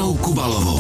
Kateřinou Kubalovou.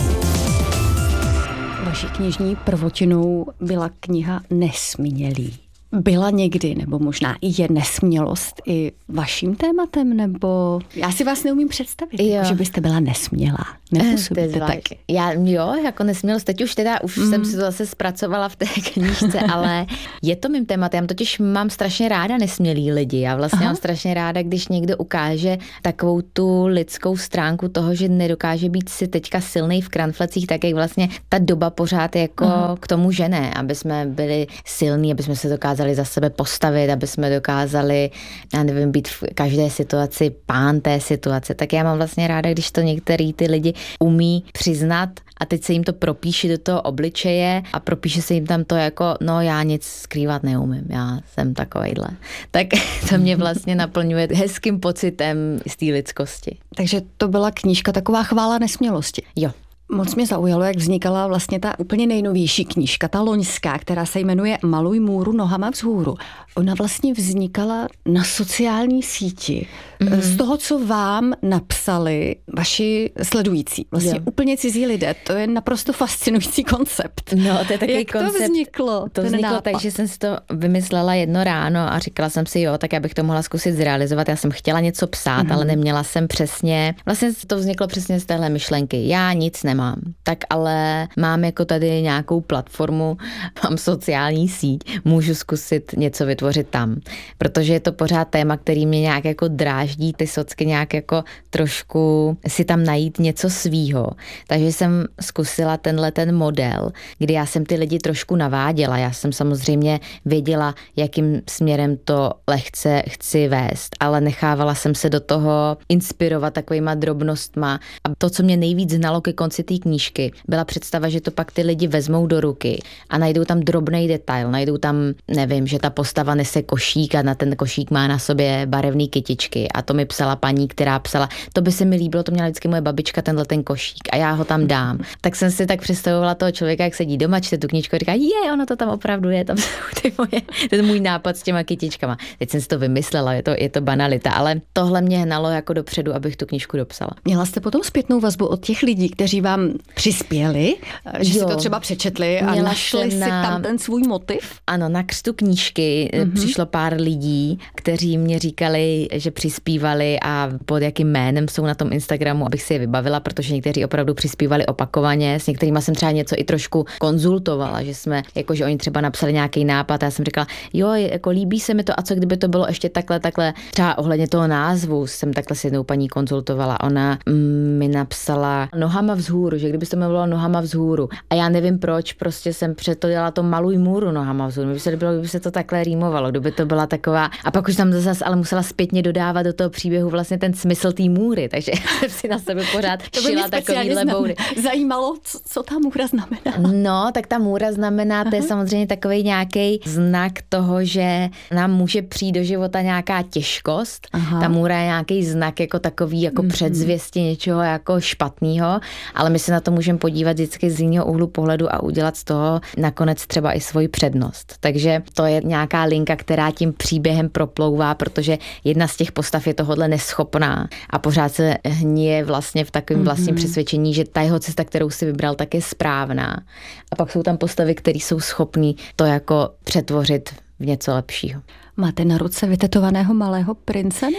Vaší knižní prvotinou byla kniha Nesmělý. Byla někdy, nebo možná i je nesmělost i vaším tématem, nebo já si vás neumím představit, že byste byla nesmělá. Nepůsobíte tak. Já jako nesmělost, teď už jsem si to zase zpracovala v té knížce, ale je to mým tématem. Totiž mám strašně ráda nesmělý lidi. Já vlastně mám strašně ráda, když někdo ukáže takovou tu lidskou stránku toho, že nedokáže být si teďka silnej v kranflecích, tak jak vlastně ta doba pořád jako k tomu žene, aby jsme byli silní, aby jsme se dokázali za sebe postavit, aby jsme dokázali, já nevím, být v každé situaci pán té situace. Tak já mám vlastně ráda, když to některý ty lidi umí přiznat a teď se jim to propíše do toho obličeje a propíše se jim tam to jako, no já nic skrývat neumím, já jsem takovejhle. Tak to mě vlastně naplňuje hezkým pocitem z té lidskosti. Takže to byla knížka taková chvála nesmělosti. Jo. Moc mě zaujalo, jak vznikala vlastně ta úplně nejnovější knížka, ta loňská, která se jmenuje Maluj můru nohama vzhůru. Ona vlastně vznikala na sociální síti. Z toho, co vám napsali vaši sledující. Vlastně úplně cizí lidé. To je naprosto fascinující koncept. No, to je takový koncept. To vzniklo? To vzniklo tak, že jsem si to vymyslela jedno ráno a říkala jsem si, tak já bych to mohla zkusit zrealizovat. Já jsem chtěla něco psát, ale neměla jsem přesně. Vlastně to vzniklo přesně z téhle myšlenky. Já nic nemám. Tak ale mám jako tady nějakou platformu, mám sociální síť, můžu zkusit něco vytvořit tam. Protože je to pořád téma, který mě nějak jako dráždí, ty socky nějak jako trošku si tam najít něco svýho. Takže jsem zkusila ten model, kdy já jsem ty lidi trošku naváděla. Já jsem samozřejmě věděla, jakým směrem to lehce chci vést, ale nechávala jsem se do toho inspirovat takovýma drobnostma. A to, co mě nejvíc znalo ke konci té knížky, byla představa, že to pak ty lidi vezmou do ruky a najdou tam drobný detail, najdou tam, nevím, že ta postava nese košík a na ten košík má na sobě barevný kytičky a to mi psala paní, která psala, to by se mi líbilo, to měla vždycky moje babička, ten košík a já ho tam dám. Tak jsem si tak představovala toho člověka, jak sedí doma, čte tu knížku a říká, ono to tam opravdu je, tam jsou ten můj nápad s těma kytičkama. Teď jsem si to vymyslela, je to banalita, ale tohle mě hnalo jako dopředu, abych tu knížku dopsala. Měla jste potom zpětnou vazbu od těch lidí, kteří vám přispěli, že si to třeba přečetli a našli si tam ten svůj motiv? Ano, na křtu knížky přišlo pár lidí, kteří mě říkali, že přispívali a pod jakým jménem jsou na tom Instagramu, abych si je vybavila, protože někteří opravdu přispívali opakovaně, s některýma jsem třeba něco i trošku konzultovala, že oni třeba napsali nějaký nápad a já jsem říkala, jako líbí se mi to a co kdyby to bylo ještě takhle, třeba ohledně toho názvu jsem takhle s jednou paní konzultovala, ona mi napsala nohama vzhůru, že kdyby to bylo nohama vzhůru. A já nevím proč, prostě jsem přetodělala to Maluj můru nohama vzhůru. Mně by se líbilo, kdyby se to takhle rýmovalo, kdyby to byla taková. A pak už tam zase ale musela zpětně dodávat do toho příběhu vlastně ten smysl té můry, takže jsem si na sebe pořád šila takovýhle boury. Zajímalo, co ta můra znamená. No, tak ta můra znamená, to je samozřejmě takový nějaký znak toho, že nám může přijít do života nějaká těžkost. Ta můra je nějaký znak jako takový, jako předzvěsti něčeho jako špatného, ale my se na to můžeme podívat vždycky z jiného úhlu pohledu a udělat z toho nakonec třeba i svoji přednost. Takže to je nějaká linka, která tím příběhem proplouvá, protože jedna z těch postav je tohodle neschopná a pořád se hníje vlastně v takovém vlastním přesvědčení, že ta jeho cesta, kterou si vybral, tak je správná. A pak jsou tam postavy, které jsou schopný to jako přetvořit v něco lepšího. Máte na ruce vytetovaného malého prince?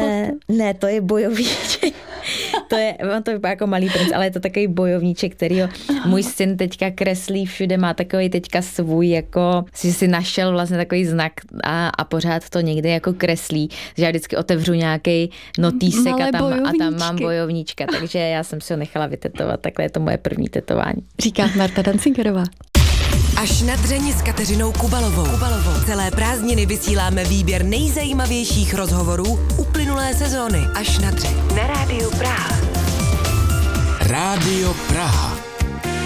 Ne, to je bojovníček. To vypadá jako malý princ, ale je to takový bojovníček, kterýho můj syn teďka kreslí všude, má takový teďka svůj, jako si našel vlastně takový znak a pořád to někde jako kreslí, že já vždycky otevřu nějaký notýsek a tam mám bojovníčka, takže já jsem si ho nechala vytetovat, takhle je to moje první tetování. Říká Marta Dancingerová. Až na dřeň s Kateřinou Kubalovou. Celé prázdniny vysíláme výběr nejzajímavějších rozhovorů uplynulé sezóny. Až na dřeň. Na Rádiu Praha. Rádio Praha.